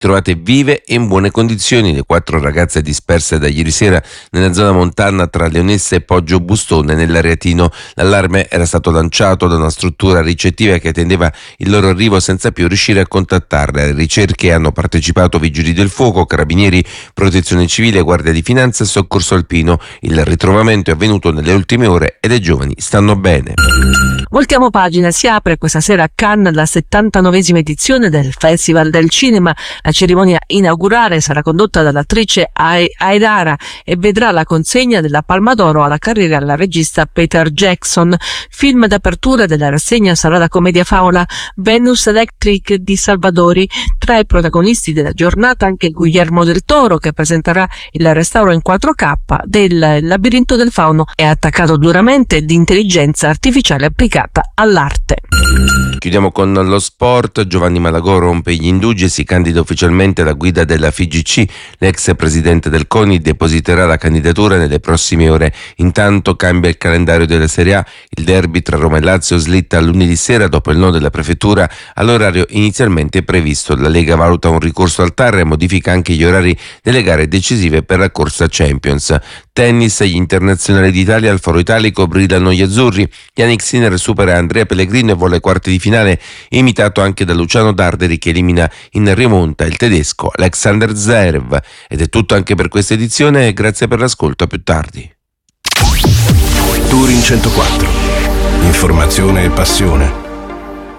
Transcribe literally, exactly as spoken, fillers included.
trovate vive e in buone condizioni. Le quattro ragazze disperse da ieri sera nella zona montana tra Leonessa e Poggio Bustone nell'Ariatino. L'allarme era stato lanciato da una struttura ricettiva che attendeva il loro arrivo senza più riuscire a contattarle. Alle ricerche hanno partecipato Vigili del Fuoco, Carabinieri, Protezione Civile, Guardia di Finanza e Soccorso Alpino. Il ritrovamento è avvenuto nelle ultime ore e le giovani stanno bene. Voltiamo pagina, si apre questa sera a Cannes la settantanovesima edizione del Festival del Cinema. La cerimonia inaugurale sarà condotta dall'attrice Aidara e vedrà la consegna della Palma d'Oro alla carriera della regista Peter Jackson. Film d'apertura della rassegna sarà la commedia favola Venus Electric di Salvadori. Tra i protagonisti della giornata anche Guillermo del Toro, che presenterà il restauro in quattro K del Labirinto del Fauno e ha attaccato duramente l'intelligenza artificiale applicata all'arte. Chiudiamo con lo sport. Giovanni Malagò rompe gli indugi e si candida ufficialmente alla guida della F I G C. L'ex presidente del CONI depositerà la candidatura nelle prossime ore. Intanto cambia il calendario della Serie A. Il derby tra Roma e Lazio slitta a lunedì sera dopo il no della prefettura all'orario inizialmente previsto. La Lega valuta un ricorso al T A R e modifica anche gli orari delle gare decisive per la corsa Champions. Tennis, gli internazionali d'Italia al Foro Italico brillano gli azzurri. Yannick Sinner supera Andrea Pellegrino e vola ai quarti di finale, imitato anche da Luciano Darderi che elimina in rimonta il tedesco Alexander Zverev. Ed è tutto anche per questa edizione, grazie per l'ascolto, a più tardi. Touring centoquattro, informazione e passione.